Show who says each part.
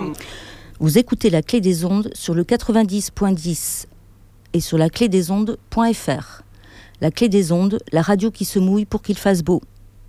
Speaker 1: Vous écoutez La Clé des Ondes sur le 90.10 et sur laclédesondes.fr. La Clé des Ondes, la radio qui se mouille pour qu'il fasse beau.